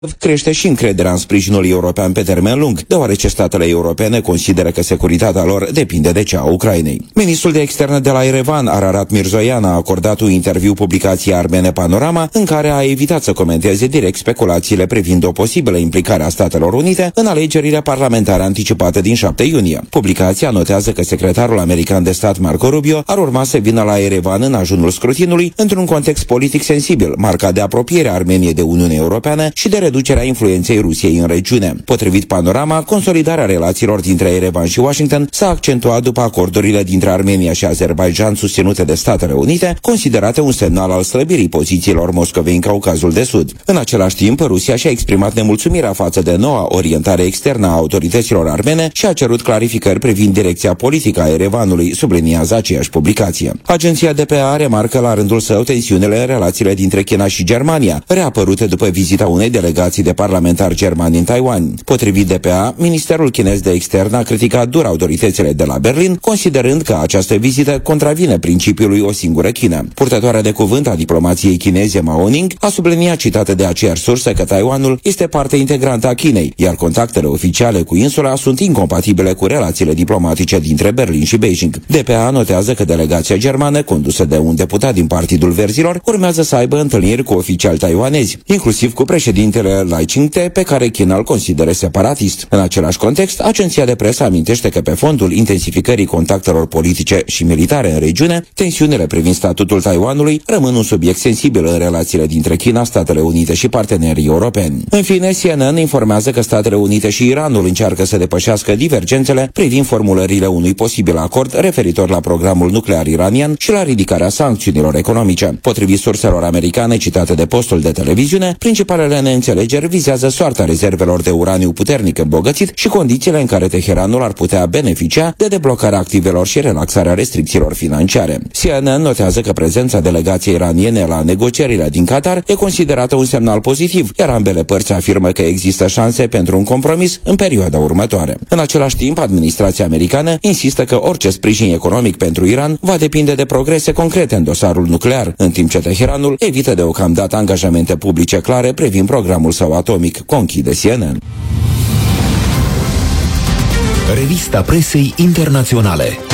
crește și încrederea în sprijinul european pe termen lung, deoarece statele europene consideră că securitatea lor depinde de cea a Ucrainei. Ministrul de externe de la Yerevan, Ararat Mirzoyan, a acordat un interviu publicației armene Panorama, în care a evitat să comenteze direct speculațiile privind o posibilă implicare a Statelor Unite în alegerile parlamentare anticipate din 7 iunie. Publicația notează că secretarul american de stat Marco Rubio ar urma să vină la Yerevan în ajunul scrutinului, într-un context politic sensibil, marcat de apropierea Armeniei de Uniunea Europeană și de reducerea influenței Rusiei în regiune. Potrivit Panorama, consolidarea relațiilor dintre Yerevan și Washington s-a accentuat după acordurile dintre Armenia și Azerbaidjan susținute de Statele Unite, considerate un semnal al slăbirii pozițiilor Moscovei în Caucazul de Sud. În același timp, Rusia și-a exprimat nemulțumirea față de noua orientare externă a autorităților armene și a cerut clarificări privind direcția politică a Yerevanului, subliniază aceeași publicație. Agenția DPA remarcă la rândul său tensiunile în relațiile dintre China și Germania, reapărute după vizita unei delegații de parlamentari germani în Taiwan. Potrivit DPA, Ministerul chinez de externe a criticat dur autoritățile de la Berlin, considerând că această vizită contravine principiului o singură China. Purtătoarea de cuvânt a diplomației chineze Mao Ning a subliniat, citată de aceeași sursă, că Taiwanul este parte integrantă a Chinei, iar contactele oficiale cu insula sunt incompatibile cu relațiile diplomatice dintre Berlin și Beijing. DPA notează că delegația germană, condusă de un deputat din Partidul Verzilor, urmează să aibă întâlniri cu oficiali taiwanezi, inclusiv cu președintele Lai Ching-te, pe care China îl consideră separatist. În același context, agenția de presă amintește că pe fondul intensificării contactelor politice și militare în regiune, tensiunile privind statutul Taiwanului rămân un subiect sensibil în relațiile dintre China, Statele Unite și partenerii europeni. În fine, CNN informează că Statele Unite și Iranul încearcă să depășească divergențele privind formulările unui posibil acord referitor la programul nuclear iranian și la ridicarea sancțiunilor economice. Potrivit surselor americane citate de postul de televiziune, principalele neînțelegeri vizează soarta rezervelor de uraniu puternic îmbogățit și condițiile în care Teheranul ar putea beneficia de deblocarea activelor și relaxarea restricțiilor financiare. CNN notează că prezența delegației iraniene la negocierile din Qatar e considerată un semnal pozitiv, iar ambele părți afirmă că există șanse pentru un compromis în perioada următoare. În același timp, administrația americană insistă că orice sprijin economic pentru Iran va depinde de progrese concrete în dosarul nuclear, în timp ce Teheranul evită deocamdată angajamente publice clare privind programul său atomic, conchide CNN. Revista presei internaționale.